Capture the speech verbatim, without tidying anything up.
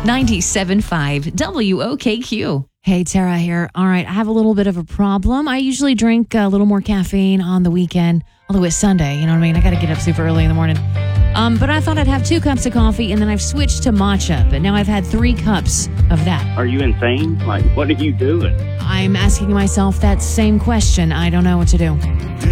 ninety-seven point five W O K Q. Hey, Tara here. All right, I have a little bit of a problem. I usually drink a little more caffeine on the weekend, although it's Sunday, you know what I mean? I got to get up super early in the morning. Um, but I thought I'd have two cups of coffee, and then I've switched to matcha, but now I've had three cups of that. Are you insane? Like, what are you doing? I'm asking myself that same question. I don't know what to do.